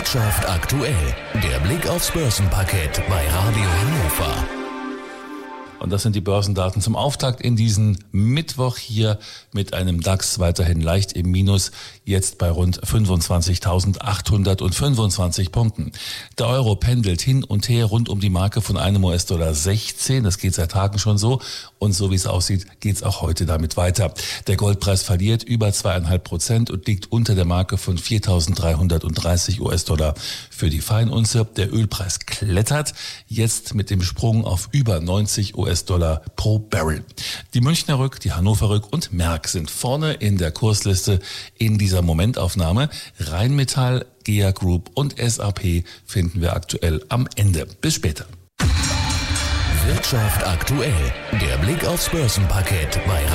Wirtschaft aktuell. Der Blick aufs Börsenparkett bei Radio Hannover. Und das sind die Börsendaten zum Auftakt in diesen Mittwoch hier mit einem DAX weiterhin leicht im Minus, jetzt bei rund 25.825 Punkten. Der Euro pendelt hin und her rund um die Marke von einem US-Dollar 16. Das geht seit Tagen schon so. Und so wie es aussieht, geht es auch heute damit weiter. Der Goldpreis verliert über 2,5% und liegt unter der Marke von 4.330 US-Dollar für die Feinunze. Der Ölpreis klettert jetzt mit dem Sprung auf über 90 US-Dollar pro Barrel. Die Münchner Rück, die Hannover Rück und Merck sind vorne in der Kursliste in dieser Momentaufnahme. Rheinmetall, GEA Group und SAP finden wir aktuell am Ende. Bis später. Wirtschaft aktuell. Der Blick aufs Börsenparkett bei